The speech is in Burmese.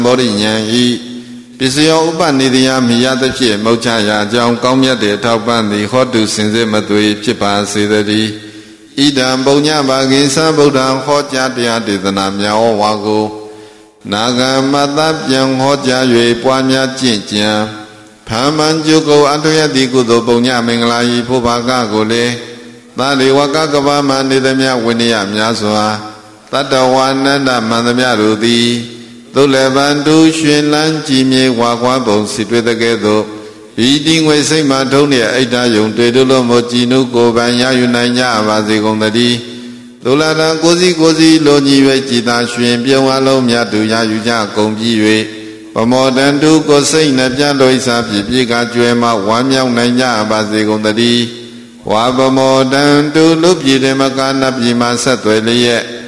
ဘောရိညာဤပစ္စယောဥပနိဒယမိယသဖြင့်မောချရာအကြောင်းကောင်းမြတ်တဲ့ထောက်ပံ့သည်ဟောတုစင်စစ်မသွေဖြစ်ပါစေတည်းဣဒံပုံညဘာဂိသံဗုဒ္ဓံဟောကြားတရားဒေသနာများဟောဝါကိုနာဂမတပြန်ဟောကြား၍ပွားများကျင့်ကြံဖမ်းမှန်ကျုပ်ကိုအထွယတိကုသိုလ်ပုံညမင်္ဂလာဤဖို့ဘာကကိုလေသာလေဝကကပမနေသမျှဝိနည်းများစွာတတ္တဝါနန္ဒမန္တမြတို့သည်သုလဗန္တုရှင်လန်းကြည်မြေဝါခွားပုံစီတွေ့တဲ့ကဲ့သို့ဤတိငွေစိတ်မှထုံးတဲ့အိဋ္ဌယုံတွေ့တို့လို့မကြည်နုကိုယ်ပိုင်ရယူနိုင်ကြပါစေကုန်သတည်းသုလတံကိုစီလိုညီ၍ကြည်သာရှင်ပြုံးအလုံးမြတ်သူရယူကြကုန်ပြီး၍ပမောတန်တုကိုစိတ်နှပြလို့ဣစာဖြစ်ပြေကကျွဲမှဝမ်းမြောက်နိုင်ကြပါစေကုန်သတည်းဝါပမောတန်တုလူပြည်တေမကနပြည်မှဆက်သွယ်လျက်